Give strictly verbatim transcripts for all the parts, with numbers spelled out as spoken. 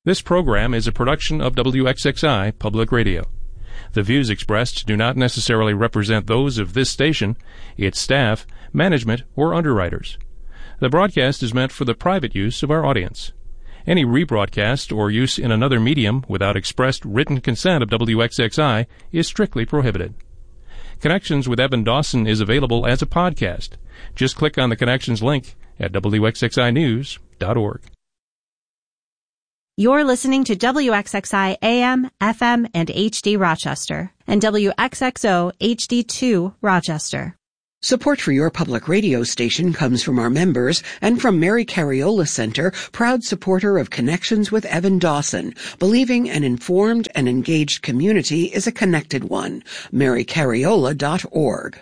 This program is a production of W X X I Public Radio. The views expressed do not necessarily represent those of this station, its staff, management, or underwriters. The broadcast is meant for the private use of our audience. Any rebroadcast or use in another medium without expressed written consent of W X X I is strictly prohibited. Connections with Evan Dawson is available as a podcast. Just click on the Connections link at W X X I news dot org. You're listening to W X X I A M, F M, and H D Rochester, and W X X O H D two Rochester. Support for your public radio station comes from our members and from Mary Cariola Center, proud supporter of Connections with Evan Dawson, believing an informed and engaged community is a connected one. mary cariola dot org.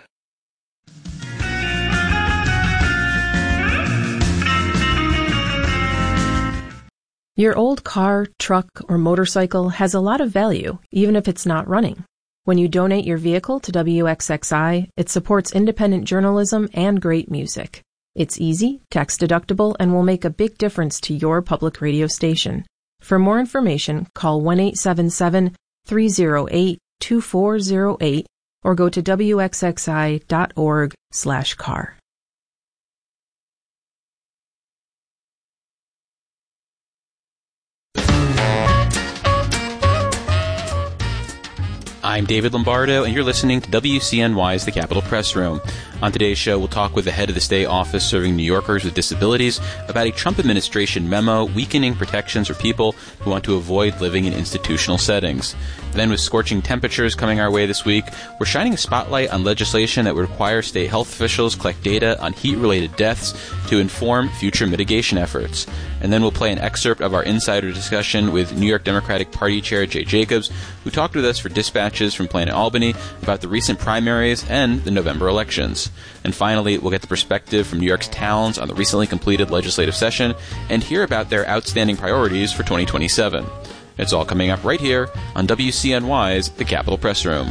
Your old car, truck, or motorcycle has a lot of value, even if it's not running. When you donate your vehicle to W X X I, it supports independent journalism and great music. It's easy, tax-deductible, and will make a big difference to your public radio station. For more information, call one eight seven seven, three zero eight, two four zero eight or go to W X X I dot org slash car. I'm David Lombardo, and you're listening to W C N Y's The Capitol Press Room. On today's show, we'll talk with the head of the state office serving New Yorkers with disabilities about a Trump administration memo weakening protections for people who want to avoid living in institutional settings. Then, with scorching temperatures coming our way this week, we're shining a spotlight on legislation that would require state health officials collect data on heat-related deaths to inform future mitigation efforts. And then we'll play an excerpt of our insider discussion with New York Democratic Party Chair Jay Jacobs, who talked with us for dispatches from Planet Albany about the recent primaries and the November elections. And finally, we'll get the perspective from New York's towns on the recently completed legislative session and hear about their outstanding priorities for twenty twenty-seven. It's all coming up right here on W C N Y's The Capitol Press Room.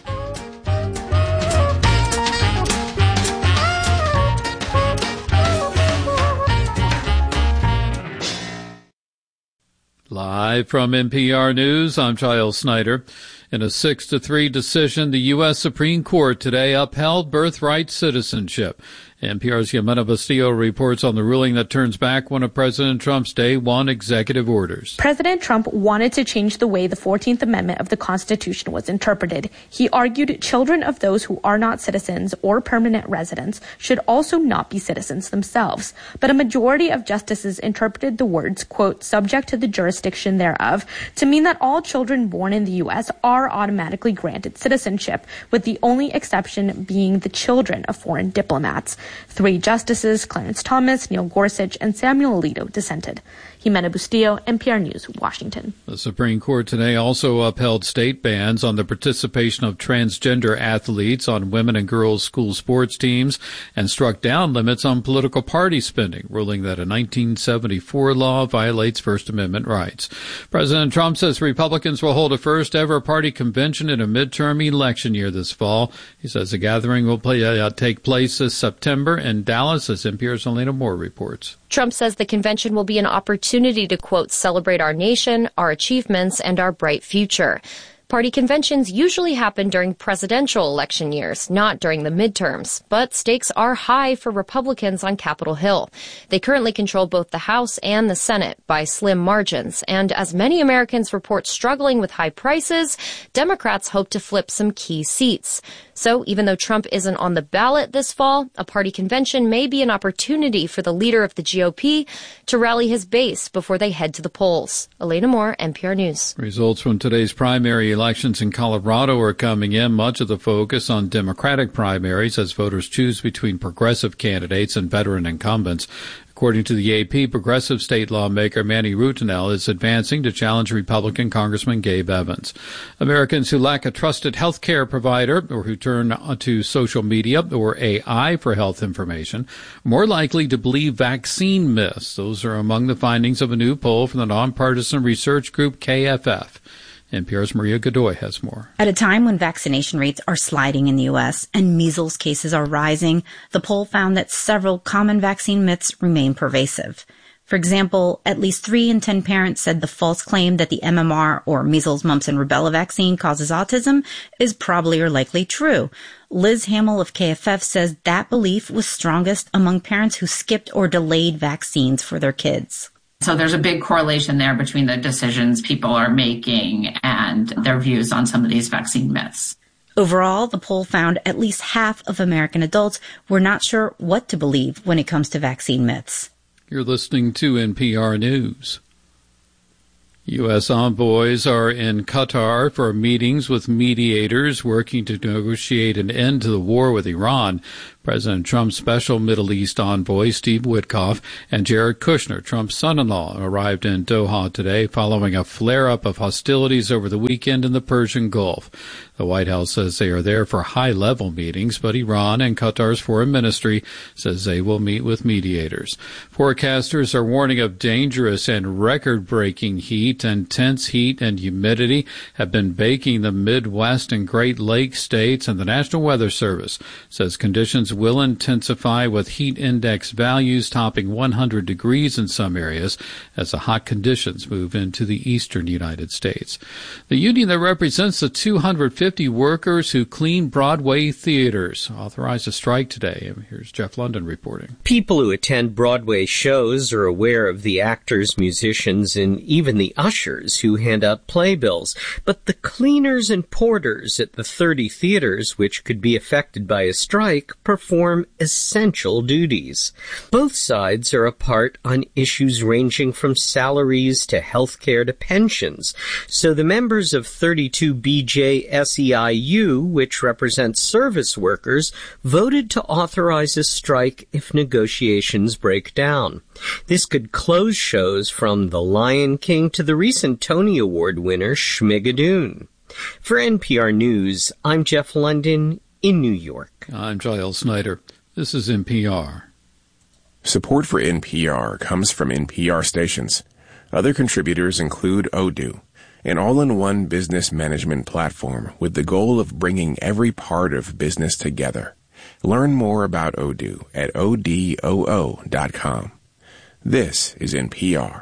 Live from N P R News, I'm Giles Snyder. In a six to three decision, the U S Supreme Court today upheld birthright citizenship. N P R's Yamena Bastillo reports on the ruling that turns back one of President Trump's day one executive orders. President Trump wanted to change the way the fourteenth Amendment of the Constitution was interpreted. He argued children of those who are not citizens or permanent residents should also not be citizens themselves. But a majority of justices interpreted the words, quote, subject to the jurisdiction thereof, to mean that all children born in the U S are automatically granted citizenship, with the only exception being the children of foreign diplomats. Three justices, Clarence Thomas, Neil Gorsuch, and Samuel Alito, dissented. Jimena Bustillo, N P R News, Washington. The Supreme Court today also upheld state bans on the participation of transgender athletes on women and girls school sports teams and struck down limits on political party spending, ruling that a nineteen seventy-four law violates First Amendment rights. President Trump says Republicans will hold a first-ever party convention in a midterm election year this fall. He says the gathering will play, uh, take place this September in Dallas, as N P R's Elena Moore reports. Trump says the convention will be an opportunity to, quote, celebrate our nation, our achievements, and our bright future. Party conventions usually happen during presidential election years, not during the midterms. But stakes are high for Republicans on Capitol Hill. They currently control both the House and the Senate by slim margins. And as many Americans report struggling with high prices, Democrats hope to flip some key seats. So even though Trump isn't on the ballot this fall, a party convention may be an opportunity for the leader of the G O P to rally his base before they head to the polls. Elena Moore, N P R News. Results from today's primary elections in Colorado are coming in. Much of the focus on Democratic primaries as voters choose between progressive candidates and veteran incumbents. According to the A P, progressive state lawmaker Manny Rutinel is advancing to challenge Republican Congressman Gabe Evans. Americans who lack a trusted health care provider or who turn to social media or A I for health information are more likely to believe vaccine myths. Those are among the findings of a new poll from the nonpartisan research group K F F. N P R's Maria Godoy has more. At a time when vaccination rates are sliding in the U S and measles cases are rising, the poll found that several common vaccine myths remain pervasive. For example, at least three in ten parents said the false claim that the M M R, or measles, mumps, and rubella vaccine causes autism is probably or likely true. Liz Hamill of K F F says that belief was strongest among parents who skipped or delayed vaccines for their kids. So there's a big correlation there between the decisions people are making and their views on some of these vaccine myths. Overall, the poll found at least half of American adults were not sure what to believe when it comes to vaccine myths. You're listening to N P R News. U S envoys are in Qatar for meetings with mediators working to negotiate an end to the war with Iran. President Trump's special Middle East envoy, Steve Witkoff, and Jared Kushner, Trump's son-in-law, arrived in Doha today following a flare-up of hostilities over the weekend in the Persian Gulf. The White House says they are there for high-level meetings, but Iran and Qatar's foreign ministry says they will meet with mediators. Forecasters are warning of dangerous and record-breaking heat. Intense heat and humidity have been baking the Midwest and Great Lakes states, and the National Weather Service says conditions will intensify with heat index values topping one hundred degrees in some areas as the hot conditions move into the eastern United States. The union that represents the two hundred fifty workers who clean Broadway theaters authorized a strike today. Here's Jeff London reporting. People who attend Broadway shows are aware of the actors, musicians, and even the ushers who hand out playbills. But the cleaners and porters at the thirty theaters, which could be affected by a strike, perform essential duties. Both sides are apart on issues ranging from salaries to health care to pensions. So the members of thirty-two B J S E I U, which represents service workers, voted to authorize a strike if negotiations break down. This could close shows from The Lion King to the recent Tony Award winner Schmigadoon. For N P R News, I'm Jeff London in New York. I'm Giles Snyder. This is N P R. Support for N P R comes from N P R stations. Other contributors include Odoo, an all-in-one business management platform with the goal of bringing every part of business together. Learn more about Odoo at odoo dot com. This is N P R.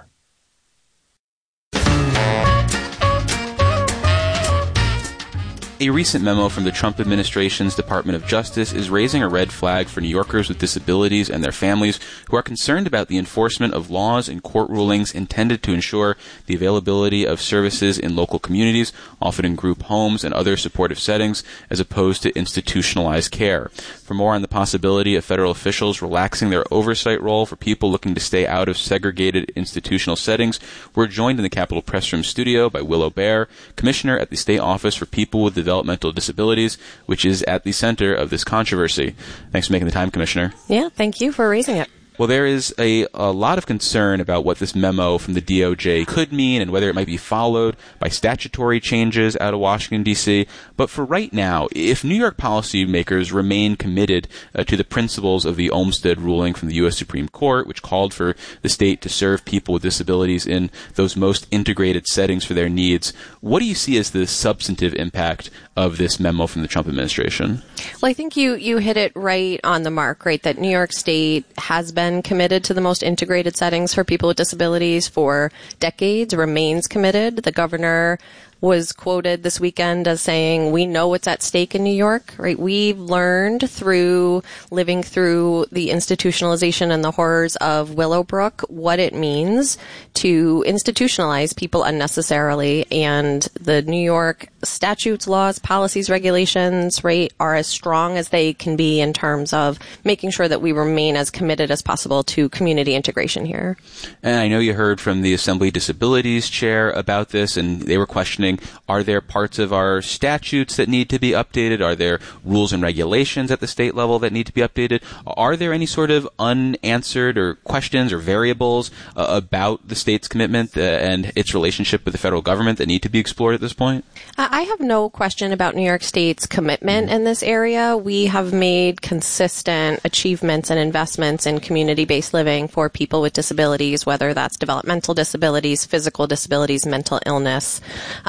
A recent memo from the Trump administration's Department of Justice is raising a red flag for New Yorkers with disabilities and their families who are concerned about the enforcement of laws and court rulings intended to ensure the availability of services in local communities, often in group homes and other supportive settings, as opposed to institutionalized care. For more on the possibility of federal officials relaxing their oversight role for people looking to stay out of segregated institutional settings, we're joined in the Capitol Press Room studio by Willow Baer, Commissioner at the State Office for People with Developmental Disabilities, which is at the center of this controversy. Thanks for making the time, Commissioner. Yeah, thank you for raising it. Well, there is a, a lot of concern about what this memo from the D O J could mean and whether it might be followed by statutory changes out of Washington, D C. But for right now, if New York policymakers remain committed uh, to the principles of the Olmstead ruling from the U S Supreme Court, which called for the state to serve people with disabilities in those most integrated settings for their needs, what do you see as the substantive impact of this memo from the Trump administration? Well, I think you, you hit it right on the mark, right, that New York State has been committed to the most integrated settings for people with disabilities for decades, remains committed. The governor was quoted this weekend as saying, we know what's at stake in New York, right? We've learned through living through the institutionalization and the horrors of Willowbrook what it means to institutionalize people unnecessarily. And the New York statutes, laws, policies, regulations, right, are as strong as they can be in terms of making sure that we remain as committed as possible to community integration here. And I know you heard from the Assembly Disabilities Chair about this, and they were questioning, are there parts of our statutes that need to be updated? Are there rules and regulations at the state level that need to be updated? Are there any sort of unanswered or questions or variables uh, about the state's commitment uh, and its relationship with the federal government that need to be explored at this point? I have no question about New York State's commitment in this area. We have made consistent achievements and investments in community-based living for people with disabilities, whether that's developmental disabilities, physical disabilities, mental illness. Um,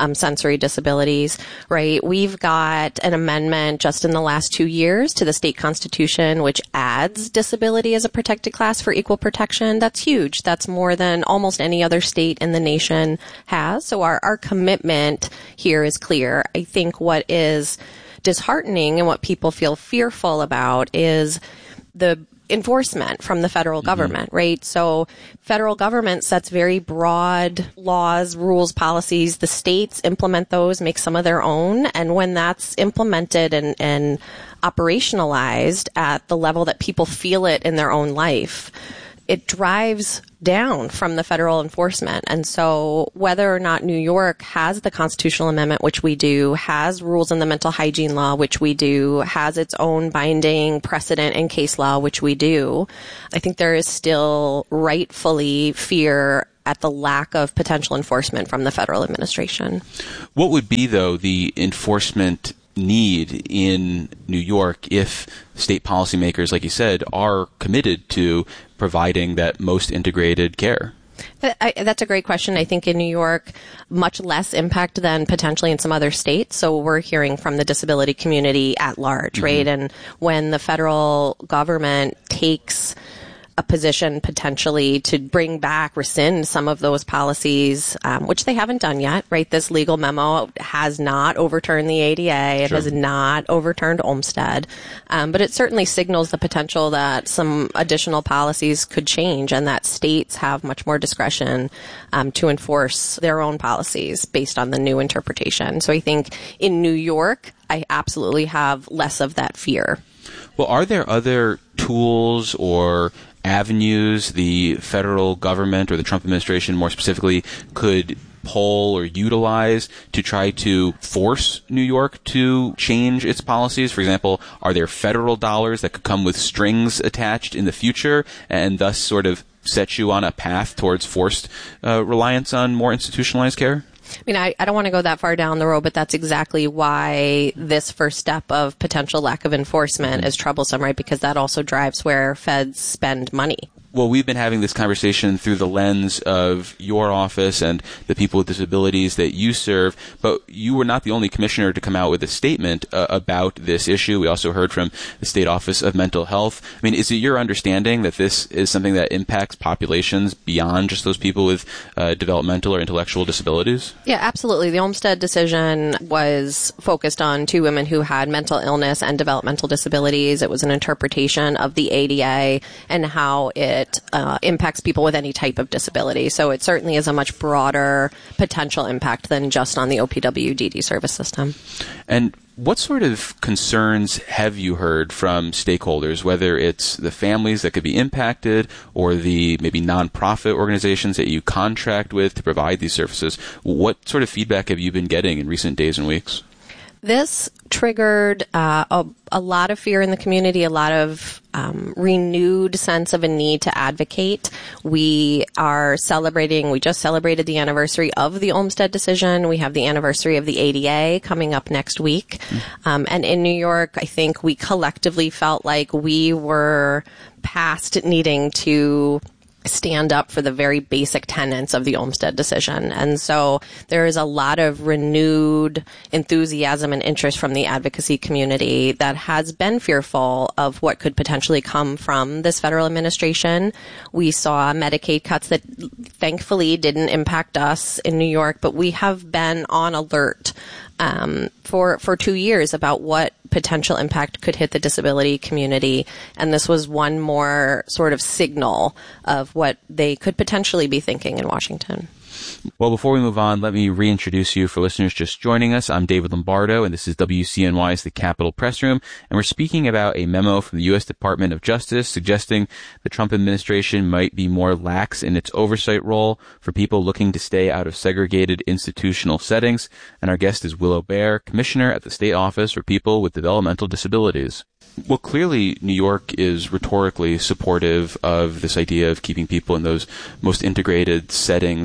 um, sensory disabilities, right? We've got an amendment just in the last two years to the state constitution, which adds disability as a protected class for equal protection. That's huge. That's more than almost any other state in the nation has. So our, our commitment here is clear. I think what is disheartening and what people feel fearful about is the enforcement from the federal government, mm-hmm. right? So federal government sets very broad laws, rules, policies. The states implement those, make some of their own. And when that's implemented and, and operationalized at the level that people feel it in their own life, it drives down from the federal enforcement. And so whether or not New York has the constitutional amendment, which we do, has rules in the mental hygiene law, which we do, has its own binding precedent and case law, which we do, I think there is still rightfully fear at the lack of potential enforcement from the federal administration. What would be, though, the enforcement need in New York if state policymakers, like you said, are committed to providing that most integrated care? I, that's a great question. I think in New York, much less impact than potentially in some other states. So we're hearing from the disability community at large, mm-hmm. right? And when the federal government takes a position potentially to bring back, rescind some of those policies, um, which they haven't done yet, right? This legal memo has not overturned the A D A. It sure. has not overturned Olmstead. Um, but it certainly signals the potential that some additional policies could change and that states have much more discretion um, to enforce their own policies based on the new interpretation. So I think in New York, I absolutely have less of that fear. Well, are there other tools or avenues the federal government or the Trump administration more specifically could pull or utilize to try to force New York to change its policies? For example, are there federal dollars that could come with strings attached in the future and thus sort of set you on a path towards forced uh, reliance on more institutionalized care? I mean, I, I don't want to go that far down the road, but that's exactly why this first step of potential lack of enforcement is troublesome, right? Because that also drives where feds spend money. Well, we've been having this conversation through the lens of your office and the people with disabilities that you serve, but you were not the only commissioner to come out with a statement uh, about this issue. We also heard from the State Office of Mental Health. I mean, is it your understanding that this is something that impacts populations beyond just those people with uh, developmental or intellectual disabilities? Yeah, absolutely. The Olmstead decision was focused on two women who had mental illness and developmental disabilities. It was an interpretation of the A D A and how it It uh, impacts people with any type of disability. So it certainly is a much broader potential impact than just on the O P W D D service system. And what sort of concerns have you heard from stakeholders, whether it's the families that could be impacted or the maybe nonprofit organizations that you contract with to provide these services? What sort of feedback have you been getting in recent days and weeks? This triggered uh, a, a lot of fear in the community, a lot of um, renewed sense of a need to advocate. We are celebrating, we just celebrated the anniversary of the Olmstead decision. We have the anniversary of the A D A coming up next week. Mm-hmm. Um, and in New York, I think we collectively felt like we were past needing to stand up for the very basic tenets of the Olmstead decision. And so there is a lot of renewed enthusiasm and interest from the advocacy community that has been fearful of what could potentially come from this federal administration. We saw Medicaid cuts that thankfully didn't impact us in New York, but we have been on alert Um, for, for two years about what potential impact could hit the disability community. And this was one more sort of signal of what they could potentially be thinking in Washington. Well, before we move on, let me reintroduce you for listeners just joining us. I'm David Lombardo, and this is W C N Y's The Capitol Press Room, and we're speaking about a memo from the U S Department of Justice suggesting the Trump administration might be more lax in its oversight role for people looking to stay out of segregated institutional settings. And our guest is Willow Baer, Commissioner at the State Office for People with Developmental Disabilities. Well, clearly, New York is rhetorically supportive of this idea of keeping people in those most integrated settings. As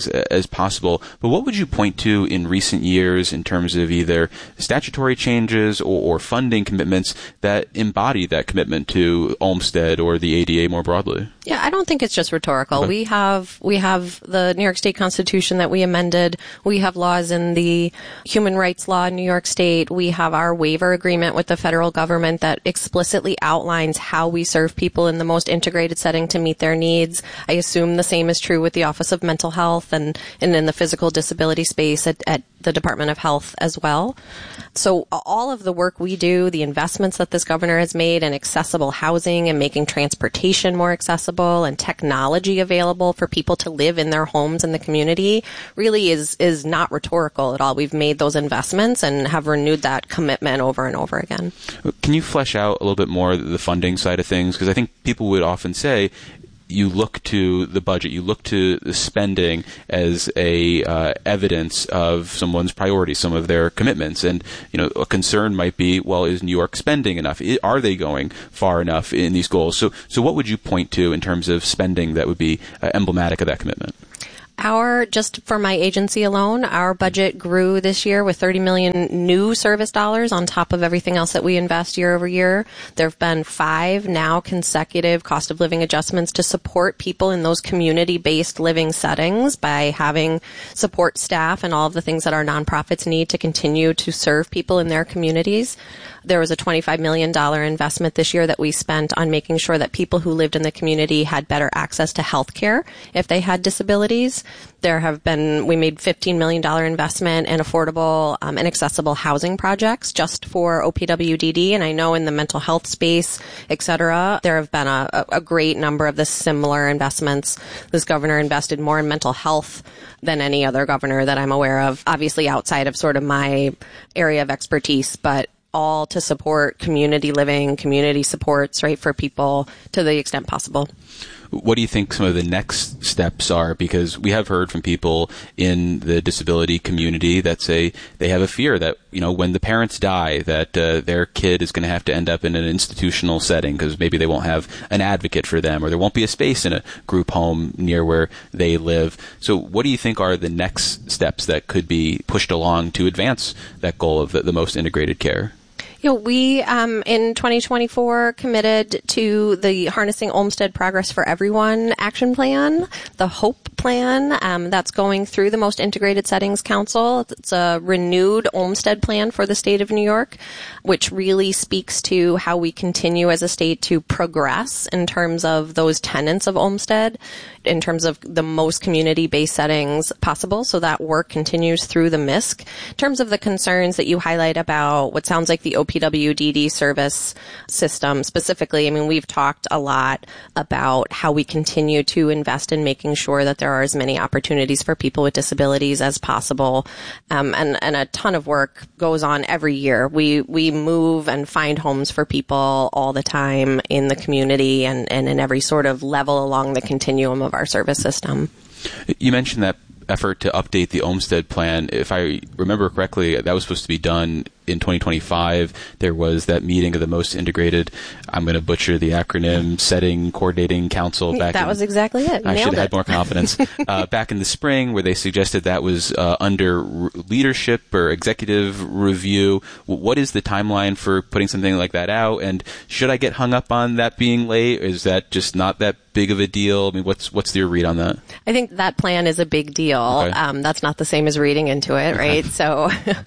as possible. But what would you point to in recent years in terms of either statutory changes or, or funding commitments that embody that commitment to Olmstead or the A D A more broadly? Yeah, I don't think it's just rhetorical. Okay. We have we have the New York State Constitution that we amended. We have laws in the human rights law in New York State. We have our waiver agreement with the federal government that explicitly outlines how we serve people in the most integrated setting to meet their needs. I assume the same is true with the Office of Mental Health and, and in the physical disability space at, at the Department of Health as well. So all of the work we do, the investments that this governor has made in accessible housing and making transportation more accessible and technology available for people to live in their homes in the community really is, is not rhetorical at all. We've made those investments and have renewed that commitment over and over again. Can you flesh out a little bit more the funding side of things? Because I think people would often say, you look to the budget, you look to the spending as a uh, evidence of someone's priorities, some of their commitments. And, you know, a concern might be, well, is New York spending enough? Are they going far enough in these goals? So, so what would you point to in terms of spending that would be uh, emblematic of that commitment? Our, just for my agency alone, our budget grew this year with thirty million new service dollars on top of everything else that we invest year over year. There have been five now consecutive cost of living adjustments to support people in those community-based living settings by having support staff and all of the things that our nonprofits need to continue to serve people in their communities. There was a twenty-five million dollars investment this year that we spent on making sure that people who lived in the community had better access to health care if they had disabilities. There have been, we made fifteen million dollars investment in affordable um, and accessible housing projects just for O P W D D. And I know in the mental health space, et cetera, there have been a, a great number of the similar investments. This governor invested more in mental health than any other governor that I'm aware of, obviously outside of sort of my area of expertise, but all to support community living, community supports, right, for people to the extent possible. What do you think some of the next steps are? Because we have heard from people in the disability community that say they have a fear that, you know, when the parents die, that uh, their kid is going to have to end up in an institutional setting because maybe they won't have an advocate for them or there won't be a space in a group home near where they live. So what do you think are the next steps that could be pushed along to advance that goal of the, the most integrated care? You know, we, um, in twenty twenty-four committed to the Harnessing Olmstead Progress for Everyone action plan, the HOPE plan, um, that's going through the Most Integrated Settings Council. It's a renewed Olmstead plan for the state of New York, which really speaks to how we continue as a state to progress in terms of those tenets of Olmstead, in terms of the most community-based settings possible. So that work continues through the M I S C. In terms of the concerns that you highlight about what sounds like the O P W D D service system specifically, I mean, we've talked a lot about how we continue to invest in making sure that there are as many opportunities for people with disabilities as possible. Um, and, and a ton of work goes on every year. We, we move and find homes for people all the time in the community and, and in every sort of level along the continuum of our service system. You mentioned that effort to update the Olmstead plan. If I remember correctly, that was supposed to be done in twenty twenty-five. There was that meeting of the Most Integrated, I'm going to butcher the acronym, Setting Coordinating Council. Back that in, was exactly it. You I should have it. had more confidence. uh, back in the spring, where they suggested that was uh, under r- leadership or executive review. What is the timeline for putting something like that out? And should I get hung up on that being late? Is that just not that big of a deal? I mean, what's what's your read on that? I think that plan is a big deal. Okay. Um, that's not the same as reading into it, right? So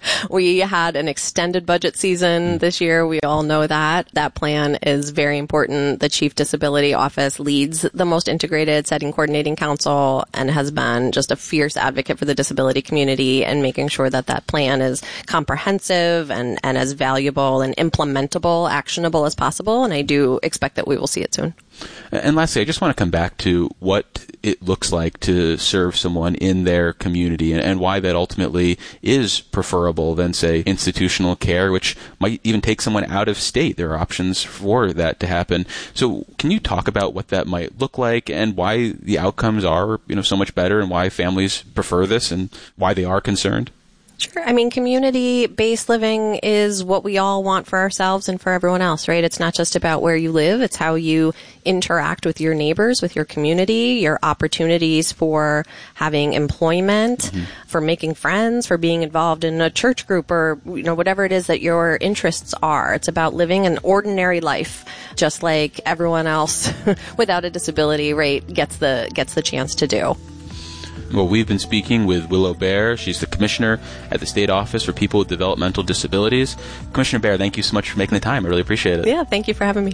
we had an extended budget season this year. We all know that. That plan is very important. The Chief Disability Office leads the Most Integrated Setting Coordinating Council and has been just a fierce advocate for the disability community and making sure that that plan is comprehensive and, and as valuable and implementable, actionable as possible. And I do expect that we will see it soon. And lastly, I just want to come back to what it looks like to serve someone in their community and, and why that ultimately is preferable than, say, institutional care, which might even take someone out of state. There are options for that to happen. So can you talk about what that might look like and why the outcomes are, you know, so much better and why families prefer this and why they are concerned? Sure. I mean, community-based living is what we all want for ourselves and for everyone else, right? It's not just about where you live. It's how you interact with your neighbors, with your community, your opportunities for having employment, mm-hmm. for making friends, for being involved in a church group or, you know, whatever it is that your interests are. It's about living an ordinary life, just like everyone else without a disability, right, gets the, gets the chance to do. Well, we've been speaking with Willow Baer. She's the commissioner at the State Office for People with Developmental Disabilities. Commissioner Baer, thank you so much for making the time. I really appreciate it. Yeah, thank you for having me.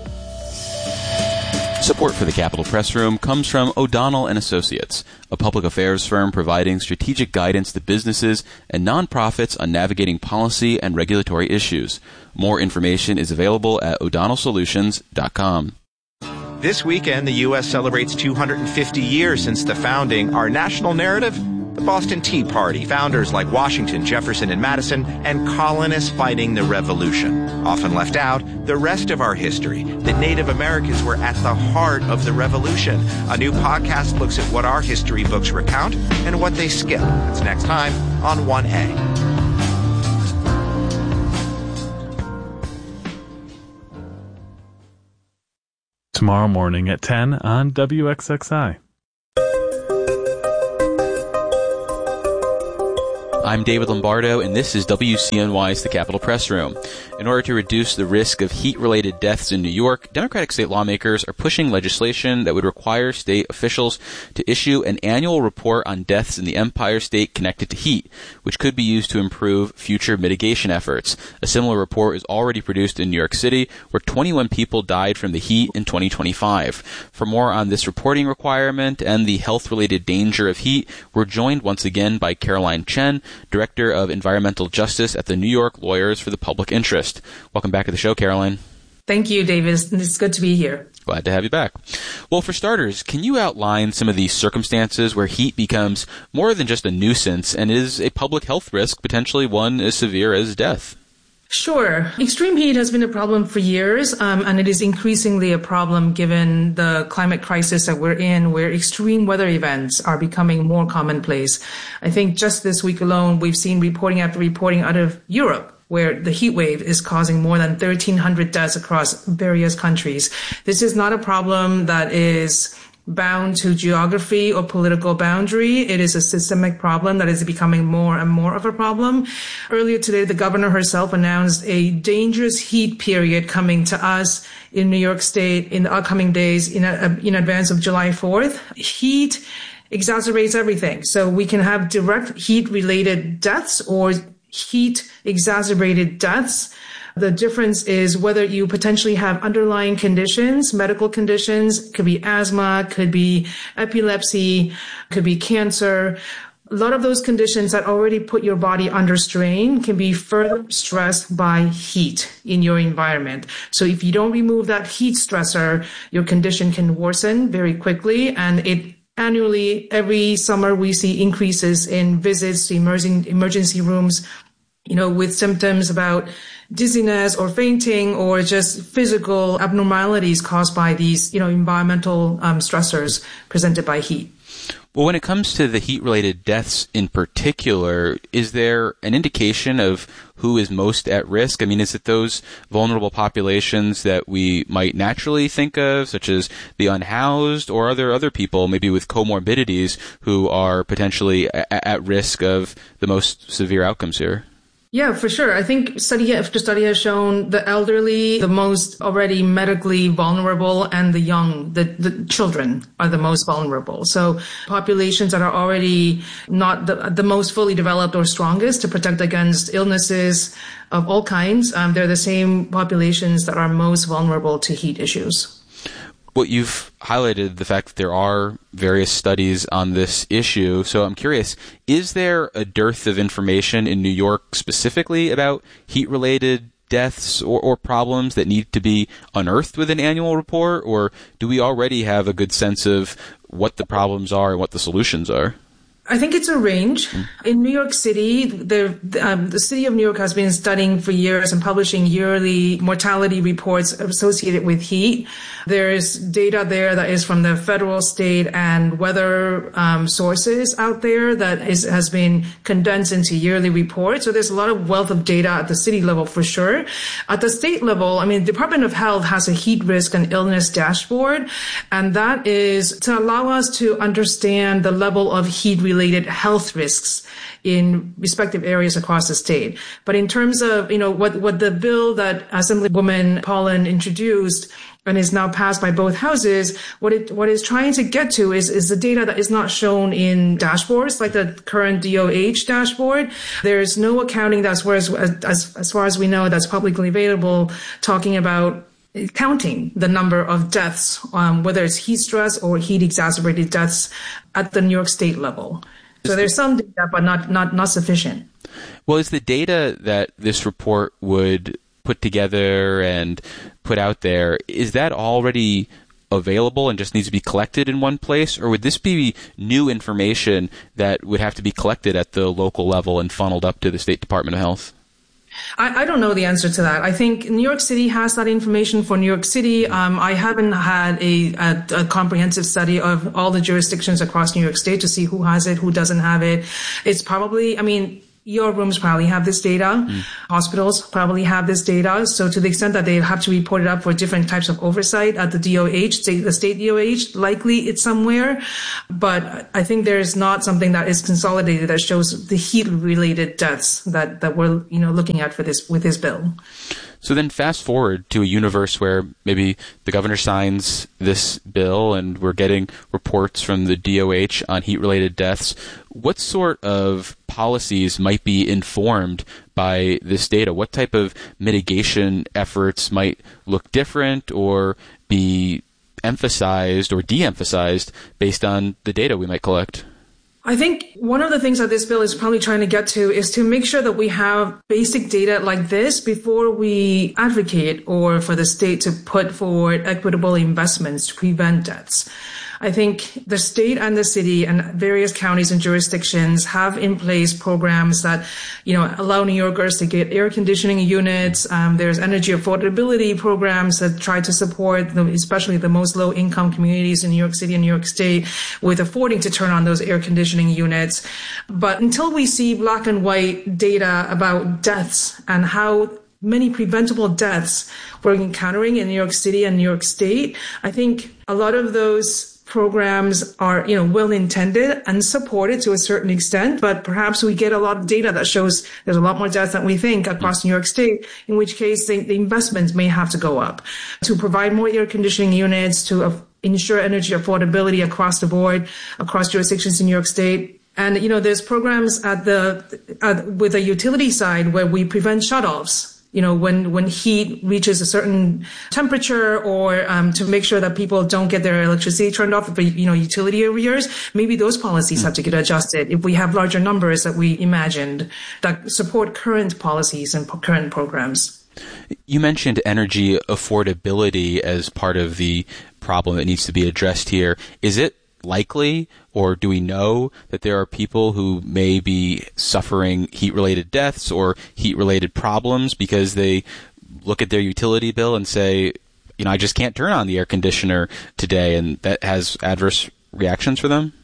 Support for the Capitol Press Room comes from O'Donnell and Associates, a public affairs firm providing strategic guidance to businesses and nonprofits on navigating policy and regulatory issues. More information is available at o'donnell solutions dot com. This weekend, the U S celebrates two hundred fifty years since the founding. Our national narrative? The Boston Tea Party, founders like Washington, Jefferson, and Madison, and colonists fighting the Revolution. Often left out, the rest of our history, that Native Americans were at the heart of the Revolution. A new podcast looks at what our history books recount and what they skip. It's next time on one A. Tomorrow morning at ten on W X X I. I'm David Lombardo, and this is W C N Y's The Capitol Press Room. In order to reduce the risk of heat-related deaths in New York, Democratic state lawmakers are pushing legislation that would require state officials to issue an annual report on deaths in the Empire State connected to heat, which could be used to improve future mitigation efforts. A similar report is already produced in New York City, where twenty-one people died from the heat in twenty twenty-five. For more on this reporting requirement and the health-related danger of heat, we're joined once again by Caroline Chen, Director of Environmental Justice at the New York Lawyers for the Public Interest. Welcome back to the show, Caroline. Thank you, David. It's good to be here. Glad to have you back. Well, for starters, can you outline some of the circumstances where heat becomes more than just a nuisance and is a public health risk, potentially one as severe as death? Sure. Extreme heat has been a problem for years, um, and it is increasingly a problem given the climate crisis that we're in, where extreme weather events are becoming more commonplace. I think just this week alone, we've seen reporting after reporting out of Europe, where the heat wave is causing more than thirteen hundred deaths across various countries. This is not a problem that is bound to geography or political boundary. It is a systemic problem that is becoming more and more of a problem. Earlier today, the governor herself announced a dangerous heat period coming to us in New York State in the upcoming days in, a, in advance of July fourth. Heat exacerbates everything. So we can have direct heat-related deaths or heat-exacerbated deaths. The difference is whether you potentially have underlying conditions, medical conditions, could be asthma, could be epilepsy, could be cancer. A lot of those conditions that already put your body under strain can be further stressed by heat in your environment. So if you don't remove that heat stressor, your condition can worsen very quickly. And it annually, every summer, we see increases in visits to emerging, emergency rooms, you know, with symptoms about dizziness or fainting or just physical abnormalities caused by these, you know, environmental um, stressors presented by heat. Well, when it comes to the heat-related deaths in particular, is there an indication of who is most at risk? I mean, is it those vulnerable populations that we might naturally think of, such as the unhoused, or are there other people, maybe with comorbidities, who are potentially a- at risk of the most severe outcomes here? Yeah, for sure. I think study after study has shown the elderly, the most already medically vulnerable, and the young, the, the children are the most vulnerable. So populations that are already not the, the most fully developed or strongest to protect against illnesses of all kinds, um, they're the same populations that are most vulnerable to heat issues. Well, you've highlighted the fact that there are various studies on this issue. So I'm curious, is there a dearth of information in New York specifically about heat-related deaths or, or problems that need to be unearthed with an annual report? Or do we already have a good sense of what the problems are and what the solutions are? I think it's a range. In New York City, the, um, the city of New York has been studying for years and publishing yearly mortality reports associated with heat. There's data there that is from the federal, state, and weather um, sources out there that is, has been condensed into yearly reports. So there's a lot of wealth of data at the city level for sure. At the state level, I mean, the Department of Health has a heat risk and illness dashboard, and that is to allow us to understand the level of heat related health risks in respective areas across the state. But in terms of, you know, what, what the bill that Assemblywoman Pollen introduced and is now passed by both houses, what it what it's trying to get to is, is the data that is not shown in dashboards like the current D O H dashboard. There's no accounting that's where, as, as, as far as we know, that's publicly available, talking about counting the number of deaths, um, whether it's heat stress or heat exacerbated deaths at the New York State level. So there's some data, but not, not, not sufficient. Well, is the data that this report would put together and put out there, is that already available and just needs to be collected in one place? Or would this be new information that would have to be collected at the local level and funneled up to the State Department of Health? I, I don't know the answer to that. I think New York City has that information for New York City. Um, I haven't had a, a, a comprehensive study of all the jurisdictions across New York State to see who has it, who doesn't have it. It's probably, I mean, your rooms probably have this data. Mm. Hospitals probably have this data. So to the extent that they have to report it up for different types of oversight at the D O H, the state D O H, likely it's somewhere. But I think there's not something that is consolidated that shows the heat-related deaths that, that we're, you know, looking at for this, with this bill. So then fast forward to a universe where maybe the governor signs this bill and we're getting reports from the D O H on heat-related deaths. What sort of policies might be informed by this data? What type of mitigation efforts might look different or be emphasized or de-emphasized based on the data we might collect? I think one of the things that this bill is probably trying to get to is to make sure that we have basic data like this before we advocate or for the state to put forward equitable investments to prevent deaths. I think the state and the city and various counties and jurisdictions have in place programs that, you know, allow New Yorkers to get air conditioning units. Um, there's energy affordability programs that try to support the, especially the most low income communities in New York City and New York State with affording to turn on those air conditioning units. But until we see black and white data about deaths and how many preventable deaths we're encountering in New York City and New York State, I think a lot of those programs are, you know, well-intended and supported to a certain extent, but perhaps we get a lot of data that shows there's a lot more deaths than we think across New York State, in which case the, the investments may have to go up to provide more air conditioning units, to uh, ensure energy affordability across the board, across jurisdictions in New York State. And, you know, there's programs at the, uh, with the utility side where we prevent shutoffs. You know, when, when heat reaches a certain temperature or, um, to make sure that people don't get their electricity turned off for, you know, utility arrears, maybe those policies mm. have to get adjusted if we have larger numbers that we imagined that support current policies and po- current programs. You mentioned energy affordability as part of the problem that needs to be addressed here. Is it likely, or do we know that there are people who may be suffering heat-related deaths or heat-related problems because they look at their utility bill and say, you know, I just can't turn on the air conditioner today, and that has adverse reactions for them?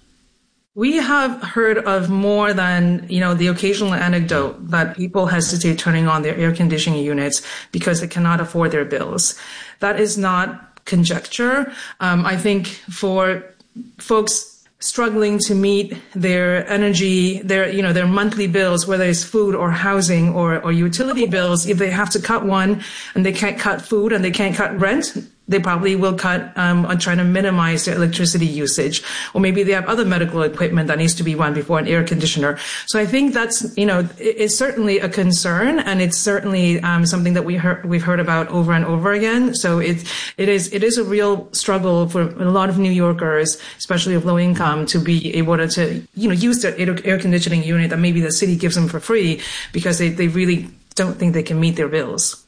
We have heard of more than, you know, the occasional anecdote that people hesitate turning on their air conditioning units because they cannot afford their bills. That is not conjecture. Um, I think for folks struggling to meet their energy, their, you know, their monthly bills, whether it's food or housing or, or utility bills, if they have to cut one and they can't cut food and they can't cut rent, they probably will cut um, on trying to minimize their electricity usage. Or maybe they have other medical equipment that needs to be run before an air conditioner. So I think that's, you know, it's certainly a concern, and it's certainly um, something that we heard, we've heard about over and over again. So it, it is it is a real struggle for a lot of New Yorkers, especially of low income, to be able to, to you know, use their air conditioning unit that maybe the city gives them for free because they, they really don't think they can meet their bills.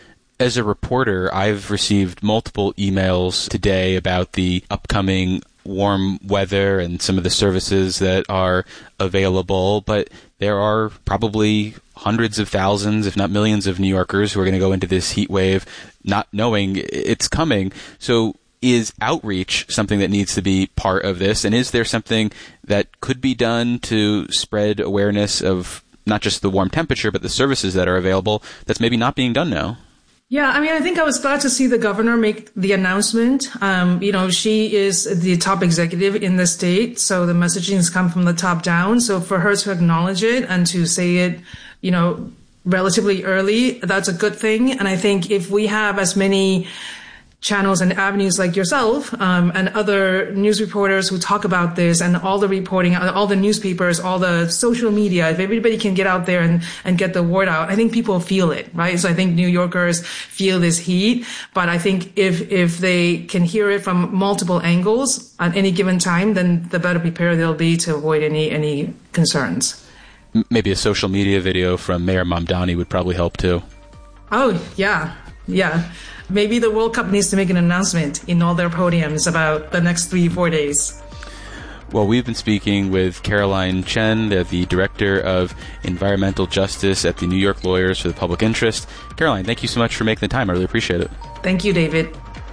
As a reporter, I've received multiple emails today about the upcoming warm weather and some of the services that are available, but there are probably hundreds of thousands, if not millions of New Yorkers who are going to go into this heat wave not knowing it's coming. So is outreach something that needs to be part of this? And is there something that could be done to spread awareness of not just the warm temperature, but the services that are available that's maybe not being done now? Yeah, I mean, I think I was glad to see the governor make the announcement. Um, you know, she is the top executive in the state, so the messaging has come from the top down. So for her to acknowledge it and to say it, you know, relatively early, that's a good thing. And I think if we have as many channels and avenues like yourself um, and other news reporters who talk about this, and all the reporting, all the newspapers, all the social media, if everybody can get out there and, and get the word out, I think people feel it, right? So I think New Yorkers feel this heat, but I think if if they can hear it from multiple angles at any given time, then the better prepared they'll be to avoid any any concerns. Maybe a social media video from Mayor Mamdani would probably help too. Oh, yeah, yeah. Maybe the World Cup needs to make an announcement in all their podiums about the next three, four days. Well, we've been speaking with Caroline Chen, the, the Director of Environmental Justice at the New York Lawyers for the Public Interest. Caroline, thank you so much for making the time. I really appreciate it. Thank you, David.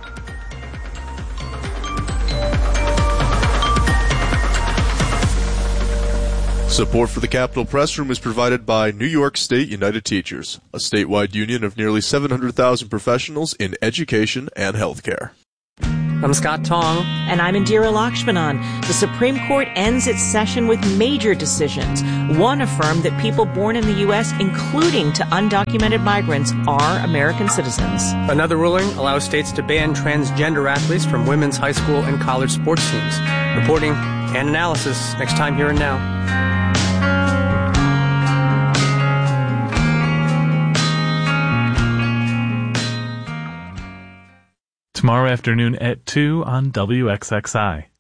Support for the Capitol Press Room is provided by New York State United Teachers, a statewide union of nearly seven hundred thousand professionals in education and healthcare. I'm Scott Tong. And I'm Indira Lakshmanan. The Supreme Court ends its session with major decisions. One affirmed that people born in the U S, including to undocumented migrants, are American citizens. Another ruling allows states to ban transgender athletes from women's high school and college sports teams. Reporting and analysis next time Here and Now. Tomorrow afternoon at two on W X X I.